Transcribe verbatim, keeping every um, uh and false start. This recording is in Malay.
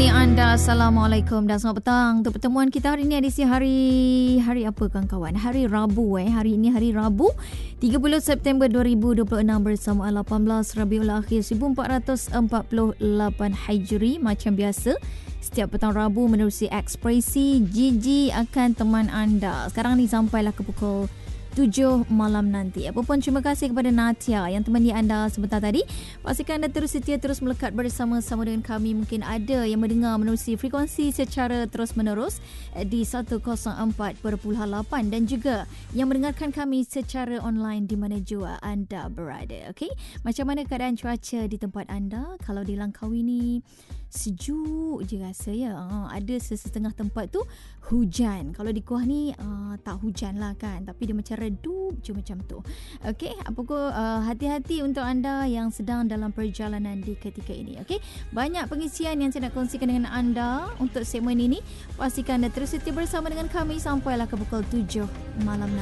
menemani anda. Assalamualaikum dan selamat petang. Untuk pertemuan kita hari ini edisi hari hari apa kawan-kawan? Hari Rabu eh. Hari ini hari Rabu tiga puluh September dua ribu dua puluh enam bersama lapan belas Rabiul Akhir seribu empat ratus empat puluh lapan Hijri. Macam biasa, setiap petang Rabu menerusi Ekspresi Gigi akan teman anda. Sekarang ni sampailah ke pukul tujuh malam nanti. Apa pun terima kasih kepada Natia yang temani anda sebentar tadi. Pastikan anda terus setia, terus melekat bersama-sama dengan kami. Mungkin ada yang mendengar menerusi frekuensi secara terus menerus di seratus empat perpuluhan lapan dan juga yang mendengarkan kami secara online di mana jua anda berada. Okey, macam mana keadaan cuaca di tempat anda? Kalau di Langkawi ni sejuk je rasa ya. Uh, ada sesetengah tempat tu hujan. Kalau di Kuah ni uh, tak hujan lah kan, tapi dia macam redup je macam tu. Okey, apa ko uh, hati-hati untuk anda yang sedang dalam perjalanan di ketika ini. Okey, banyak pengisian yang saya nak kongsikan dengan anda untuk segmen ini. Pastikan anda terus setia bersama dengan kami sampailah ke pukul tujuh malam nanti.